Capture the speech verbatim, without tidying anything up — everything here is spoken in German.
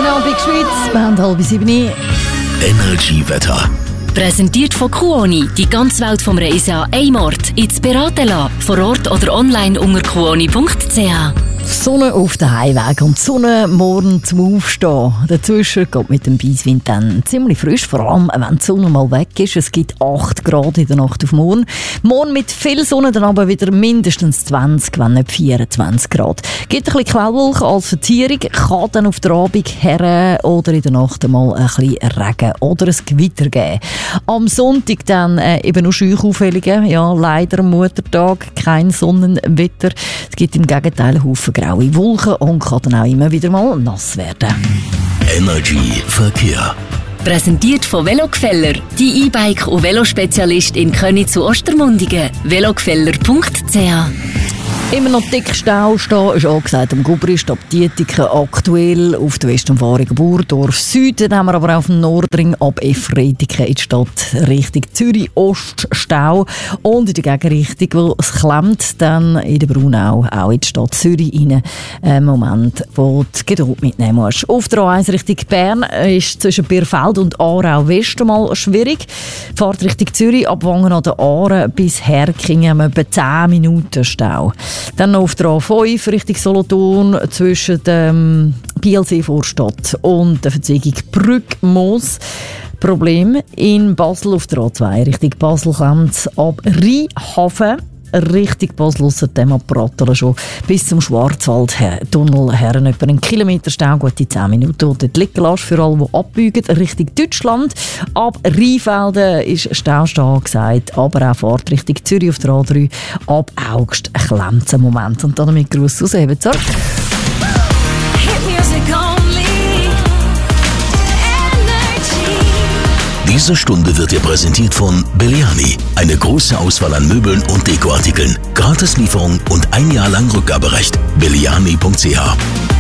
Kanal Big Schweiz, Band halb sieben. Energy-Wetter. Präsentiert von Kuoni, die ganze Welt vom Reisen an einem Ort. Jetzt beraten lassen, vor Ort oder online unter kuoni punkt c h. Sonne auf den Heimweg und die Sonne morgen zum Aufstehen. Dazwischen geht mit dem Beiswind dann ziemlich frisch, vor allem wenn die Sonne mal weg ist. Es gibt acht Grad in der Nacht auf morgen. Morgen mit viel Sonne, dann aber wieder mindestens zwanzig, wenn nicht vierundzwanzig Grad. Gibt ein bisschen Quellwolken als Verzierung, kann dann auf der Abend her oder in der Nacht mal ein bisschen Regen oder ein Gewitter geben. Am Sonntag dann äh, eben noch Scheuchaufhellungen. Ja, leider am Muttertag kein Sonnenwetter. Es gibt im Gegenteil einen Haufen graue Wolken und kann dann auch immer wieder mal nass werden. Energy Verkehr. Präsentiert von Velogefeller, die E-Bike- und Velospezialist in Köniz zu Ostermundigen. velogefeller punkt c h. Immer noch dick Stau stehen, ist angesagt am Gubrist, ab Dietiken aktuell, auf der Westumfahrung Burdorf Süden, haben wir aber auf dem Nordring ab Efrediken in die Stadt Richtung Zürich Ost Stau und in der Gegenrichtung, wo es klemmt, dann in der Brunau auch in die Stadt Zürich rein. Ein Moment, wo du Geduld mitnehmen musst. Auf der A eins Richtung Bern ist zwischen Bierfeld und Aarau West mal schwierig. Fahrt Richtung Zürich, ab Wangen an der Aare bis Herkingen haben wir etwa zehn Minuten Stau. Dann noch auf der A fünf Richtung Solothurn zwischen dem Bielsee-Vorstadt und der Verzweigung Brück-Moos. Problem in Basel auf der A zwei Richtung Basel-Klemz ab Rheinhafen. Richtig Basel ausser dem Apparatel schon bis zum Schwarzwaldtunnel her. Etwa einen Kilometer Stau, gute zehn Minuten. Und dort liegen lassen für alle, die abbiegen, Richtung Deutschland. Ab Rheinfelden ist Stau stehen gesagt, aber auch Fahrt Richtung Zürich auf der A drei. Ab August klemmt es einen Moment. Und dann damit Gruß aus Ebenzer. Diese Stunde wird dir präsentiert von Belliani. Eine große Auswahl an Möbeln und Dekoartikeln. Gratislieferung und ein Jahr lang Rückgaberecht. belliani punkt c h.